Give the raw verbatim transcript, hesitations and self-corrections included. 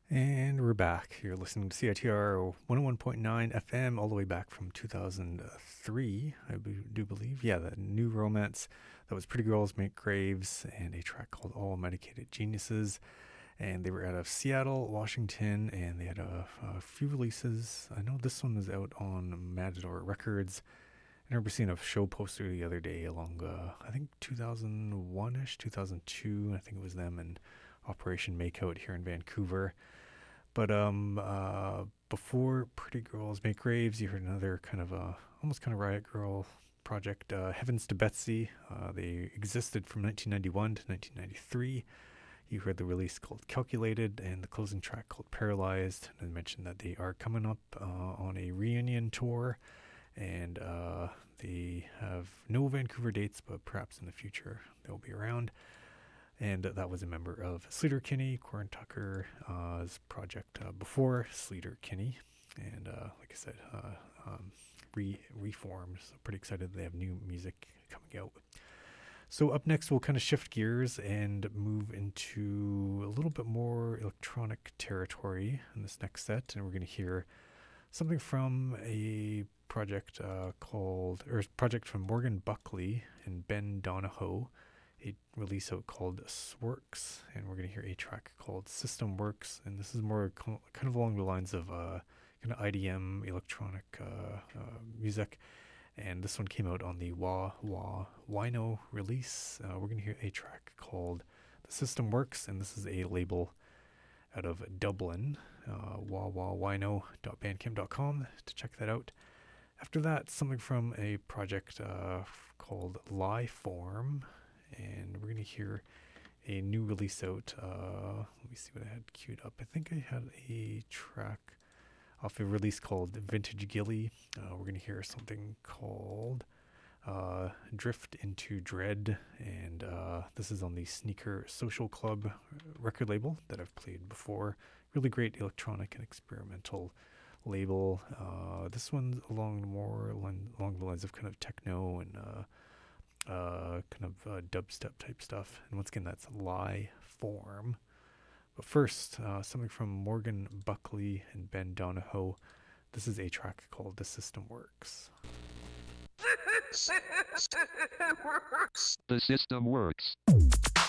And we're back. You're listening to C I T R one oh one point nine F M, all the way back from two thousand three, I do believe. Yeah, the new romance. That was Pretty Girls Make Graves and a track called All Medicated Geniuses. And they were out of Seattle, Washington, and they had a, a few releases. I know this one was out on Matador Records. I remember seeing a show poster the other day along, uh, I think two thousand one ish, two thousand two. I think it was them and Operation Makeout here in Vancouver. But um, uh, before Pretty Girls Make Graves, you heard another kind of a almost kind of Riot Girl project, uh, Heavens to Betsy. Uh, they existed from nineteen ninety-one to nineteen ninety-three. You heard the release called Calculated and the closing track called Paralyzed. And I mentioned that they are coming up uh, on a reunion tour, and uh, they have no Vancouver dates, but perhaps in the future they'll be around. And that was a member of Sleater Kinney, Corin Tucker's uh, project uh, before Sleater Kinney. And uh, like I said, uh, um, re- reformed. So pretty excited they have new music coming out. So up next, we'll kind of shift gears and move into a little bit more electronic territory in this next set. And we're going to hear something from a project uh, called, or a project from Morgan Buckley and Ben Donahoe, a release out called Sworks, and we're going to hear a track called System Works, and this is more co- kind of along the lines of uh, kind of I D M electronic uh, uh, music, and this one came out on the Wah Wah Wino release. Uh, we're going to hear a track called The System Works, and this is a label out of Dublin, uh, wah wah wino dot bandcamp dot com to check that out. After that, something from a project uh, called Lieform, and we're going to hear a new release out. Uh, let me see what I had queued up. I think I had a track off a release called Vintage Gilly. Uh, we're going to hear something called uh, Drift into Dread, and uh, this is on the Sneaker Social Club record label that I've played before. Really great electronic and experimental label. Uh, this one's along more along the lines of kind of techno and uh, uh, kind of uh, dubstep type stuff. And once again, that's Lie Form. But first, uh, something from Morgan Buckley and Ben Donahoe. This is a track called The System Works. The system works.